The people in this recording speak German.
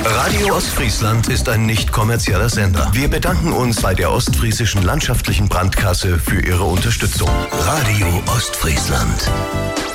Radio Ostfriesland ist ein nicht kommerzieller Sender. Wir bedanken uns bei der Ostfriesischen Landschaftlichen Brandkasse für ihre Unterstützung. Radio Ostfriesland.